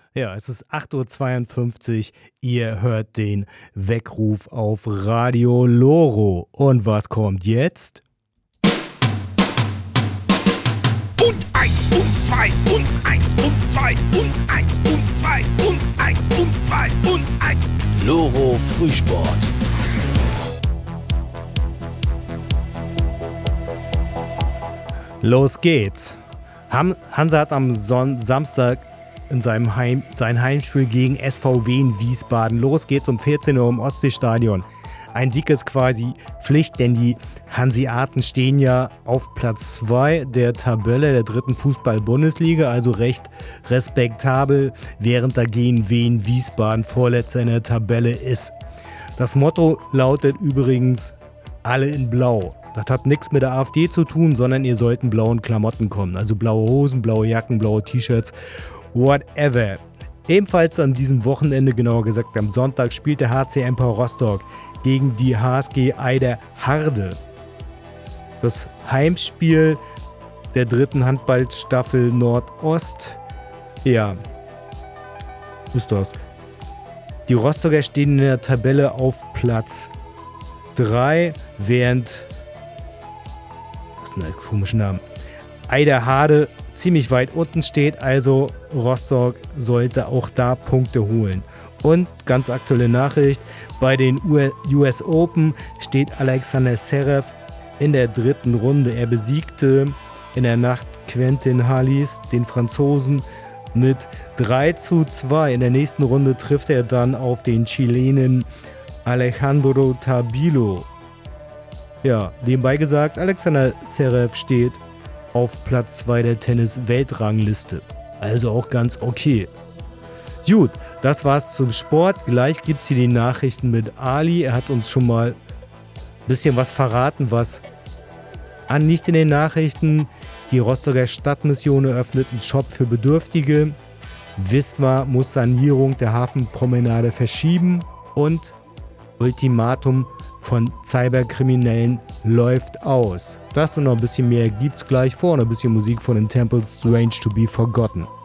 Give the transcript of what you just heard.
Ja, es ist 8:52 Uhr. Ihr hört den Weckruf auf Radio Loro. Und was kommt jetzt? Und eins und zwei und eins und zwei und eins und zwei und eins und zwei und eins. Loro Frühsport. Los geht's. Hansa hat am Samstag in sein Heimspiel gegen SVW in Wiesbaden. Los geht's um 14 Uhr im Ostseestadion. Ein Sieg ist quasi Pflicht, denn die Hanseaten stehen ja auf Platz 2 der Tabelle der 3. Fußball-Bundesliga, also recht respektabel, während dagegen Wien Wiesbaden Vorletzter in der Tabelle ist. Das Motto lautet übrigens alle in Blau. Das hat nichts mit der AfD zu tun, sondern ihr sollt in blauen Klamotten kommen. Also blaue Hosen, blaue Jacken, blaue T-Shirts, whatever. Ebenfalls an diesem Wochenende, genauer gesagt am Sonntag, spielt der HC Empor Rostock gegen die HSG Eiderharde. Das Heimspiel der 3. Handballstaffel Nordost. Ja, ist das. Die Rostocker stehen in der Tabelle auf Platz 3, während, das ist ein komischer Name, Eiderharde ziemlich weit unten steht, also Rostock sollte auch da Punkte holen. Und ganz aktuelle Nachricht, bei den US Open steht Alexander Zverev in der 3. Runde. Er besiegte in der Nacht Quentin Halys, den Franzosen, mit 3:2. In der nächsten Runde trifft er dann auf den Chilenen Alejandro Tabilo. Ja, nebenbei gesagt, Alexander Zverev steht auf Platz 2 der Tennis-Weltrangliste. Also auch ganz okay. Gut, das war's zum Sport. Gleich gibt's hier die Nachrichten mit Ali. Er hat uns schon mal ein bisschen was verraten, was nicht in den Nachrichten. Die Rostocker Stadtmission eröffnet einen Shop für Bedürftige. Wismar muss Sanierung der Hafenpromenade verschieben. Und Ultimatum von Cyberkriminellen läuft aus. Das und noch ein bisschen mehr gibt's gleich vor und ein bisschen Musik von den Temples, Strange to be Forgotten.